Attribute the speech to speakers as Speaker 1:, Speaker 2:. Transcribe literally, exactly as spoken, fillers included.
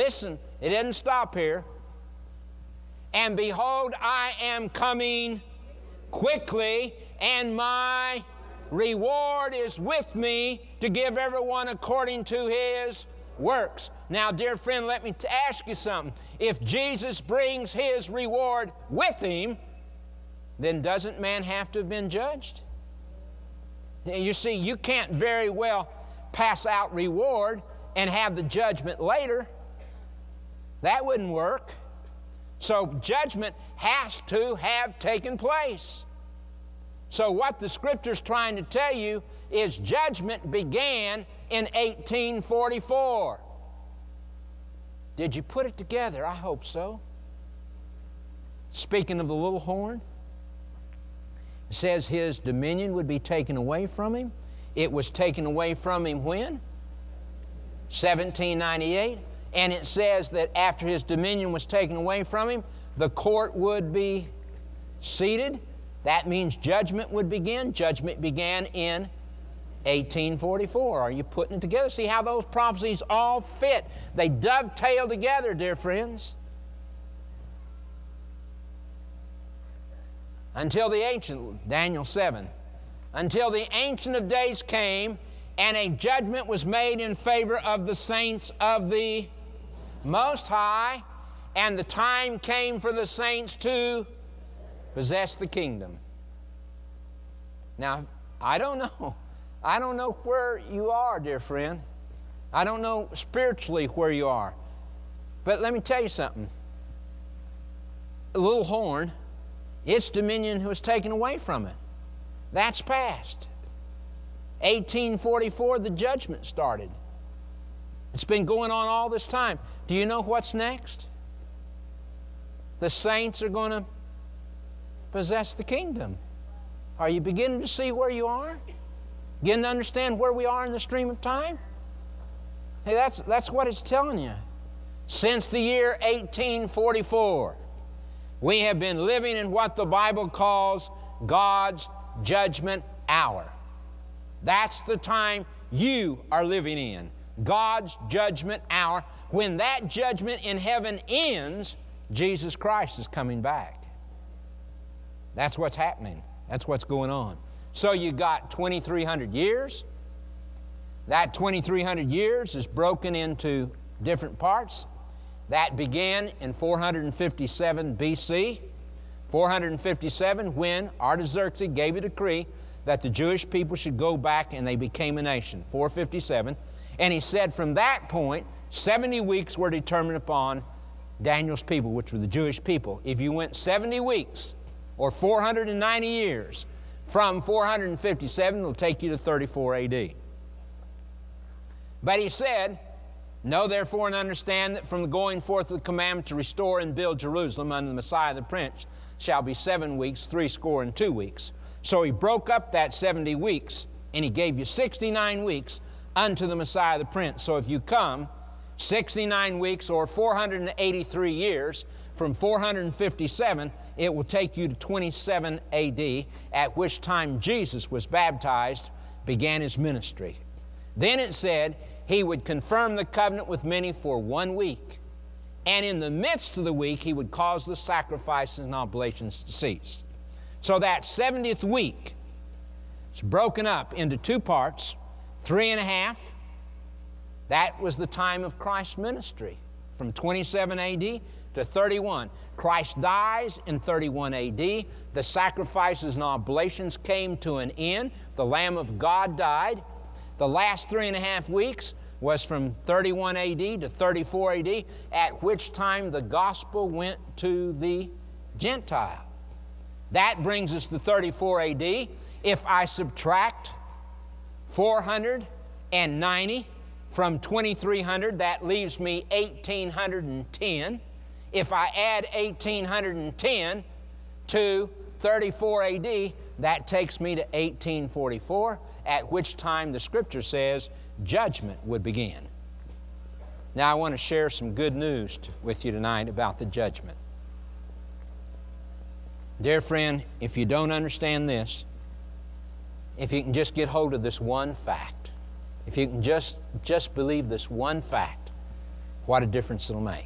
Speaker 1: listen, it didn't stop here. And behold, I am coming quickly, and my reward is with me to give everyone according to his works. Now, dear friend, let me ask you something. If Jesus brings his reward with him, then doesn't man have to have been judged? You see, you can't very well pass out reward and have the judgment later. That wouldn't work. So judgment has to have taken place. So what the Scripture's trying to tell you is judgment began in eighteen forty-four. Did you put it together? I hope so. Speaking of the little horn, it says his dominion would be taken away from him. It was taken away from him when? seventeen ninety-eight. And it says that after his dominion was taken away from him, the court would be seated. That means judgment would begin. Judgment began in eighteen forty-four. Are you putting it together? See how those prophecies all fit? They dovetail together, dear friends. Until the ancient, Daniel seven, until the Ancient of Days came, and a judgment was made in favor of the saints of the Most High, and the time came for the saints to possess the kingdom. Now, I don't know. I don't know where you are, dear friend. I don't know spiritually where you are. But let me tell you something. The little horn, its dominion was taken away from it. That's past. eighteen forty-four, the judgment started. It's been going on all this time. Do you know what's next? The saints are going to possess the kingdom. Are you beginning to see where you are? Beginning to understand where we are in the stream of time? Hey, that's, that's what it's telling you. Since the year eighteen forty-four, we have been living in what the Bible calls God's judgment hour. That's the time you are living in. God's judgment hour. When that judgment in heaven ends, Jesus Christ is coming back. That's what's happening. That's what's going on. So you got twenty-three hundred years. That twenty-three hundred years is broken into different parts. That began in four hundred fifty-seven B C. four hundred fifty-seven, when Artaxerxes gave a decree that the Jewish people should go back, and they became a nation. four fifty-seven. And he said from that point, seventy weeks were determined upon Daniel's people, which were the Jewish people. If you went seventy weeks, or four hundred ninety years, from four hundred fifty-seven, it'll take you to thirty-four A D. But he said, know therefore and understand that from the going forth of the commandment to restore and build Jerusalem under the Messiah the Prince shall be seven weeks, three score and two weeks. So he broke up that seventy weeks, and he gave you sixty-nine weeks unto the Messiah the Prince. So if you come sixty-nine weeks or four hundred eighty-three years from four hundred fifty-seven, it will take you to twenty-seven A D, at which time Jesus was baptized, began his ministry. Then it said he would confirm the covenant with many for one week, and in the midst of the week he would cause the sacrifices and oblations to cease. So that seventieth week is broken up into two parts, three and a half. That was the time of Christ's ministry, from twenty-seven A D to thirty-one. Christ dies in thirty-one A D. The sacrifices and oblations came to an end. The Lamb of God died. The last three and a half weeks was from thirty-one A D to thirty-four A D, at which time the gospel went to the Gentile. That brings us to thirty-four A D. If I subtract four hundred ninety from twenty-three hundred, that leaves me eighteen ten. If I add eighteen ten to thirty-four A D, that takes me to eighteen forty-four, at which time the Scripture says judgment would begin. Now I want to share some good news t- with you tonight about the judgment. Dear friend, if you don't understand this, if you can just get hold of this one fact, if you can just, just believe this one fact, what a difference it'll make.